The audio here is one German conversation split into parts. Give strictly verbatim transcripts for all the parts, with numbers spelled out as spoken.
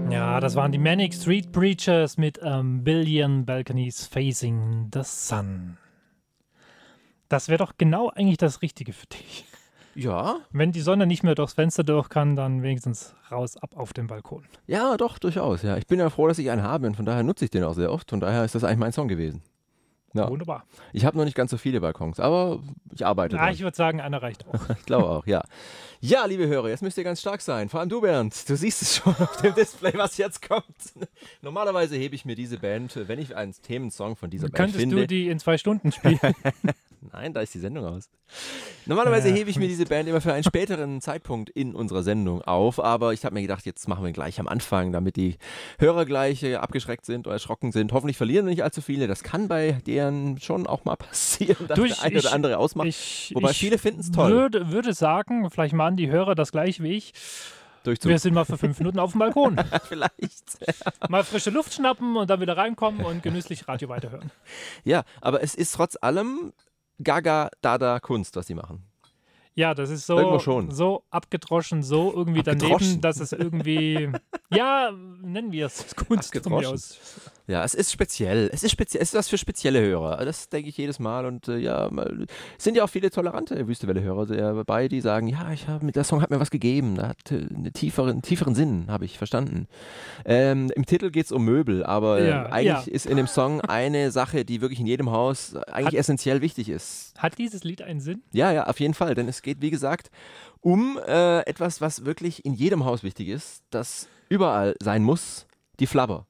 Ja, das waren die Manic Street Preachers mit ähm, Billion Balconies Facing the Sun. Das wäre doch genau eigentlich das Richtige für dich. Ja. Wenn die Sonne nicht mehr durchs Fenster durch kann, dann wenigstens raus, ab auf den Balkon. Ja, doch, durchaus. Ja. Ich bin ja froh, dass ich einen habe und von daher nutze ich den auch sehr oft. Von daher ist das eigentlich mein Song gewesen. Ja. Wunderbar. Ich habe noch nicht ganz so viele Balkons, aber ich arbeite Ja, dran. ich würde sagen, einer reicht auch. Ich glaube auch, ja. Ja, liebe Hörer, jetzt müsst ihr ganz stark sein. Vor allem du, Bernd. Du siehst es schon auf dem Display, was jetzt kommt. Normalerweise hebe ich mir diese Band, wenn ich einen Themensong von dieser Band Könntest finde. du die in zwei Stunden spielen? Nein, da ist die Sendung aus. Normalerweise Ja, hebe ich mir diese Band immer für einen späteren Zeitpunkt in unserer Sendung auf, aber ich habe mir gedacht, jetzt machen wir gleich am Anfang, damit die Hörer gleich äh, abgeschreckt sind oder erschrocken sind. Hoffentlich verlieren wir nicht allzu viele. Das kann bei deren schon auch mal passieren, dass Du, der ich- eine oder ich- andere ausmacht. Ich, Wobei ich viele finden es toll. Würde, würde sagen, vielleicht machen die Hörer das gleich wie ich. Durchzug. Wir sind mal für fünf Minuten auf dem Balkon. Vielleicht. Mal frische Luft schnappen und dann wieder reinkommen und genüsslich Radio weiterhören. Ja, aber es ist trotz allem Gaga, Dada Kunst, was sie machen. Ja, das ist Irgendwo so, schon. so abgedroschen, so irgendwie Abgedroschen? daneben, dass es irgendwie, ja, nennen wir es Kunst von mir Abgedroschen. aus. Ja, es ist speziell. Es ist speziell. Es ist was für spezielle Hörer. Das denke ich jedes Mal. Und äh, ja, mal, es sind ja auch viele tolerante Wüstewelle-Hörer dabei, die sagen, ja, ich hab, der Song hat mir was gegeben. Da hat äh, einen tieferen, tieferen Sinn, habe ich verstanden. Ähm, Im Titel geht es um Möbel, aber äh, Ja, eigentlich ja. ist in dem Song eine Sache, die wirklich in jedem Haus eigentlich Hat- essentiell wichtig ist. Hat dieses Lied einen Sinn? Ja, ja, auf jeden Fall. Denn es geht, wie gesagt, um äh, etwas, was wirklich in jedem Haus wichtig ist, das überall sein muss, die Flabber.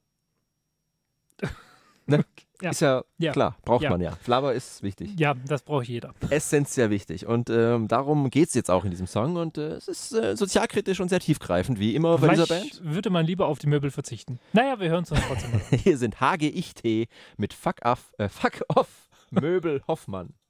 Ne? Ja. Ist ja, Ja. klar, braucht Ja. man ja. Flabber ist wichtig. Ja, das braucht jeder. Essentiell wichtig. Und ähm, darum geht es jetzt auch in diesem Song. Und äh, es ist äh, sozialkritisch und sehr tiefgreifend, wie immer bei dieser Vielleicht Band. würde man lieber auf die Möbel verzichten. Naja, wir hören es uns trotzdem mal. Hier sind H G Ich T mit Fuck Off, äh, Fuck Off Möbel Hoffmann.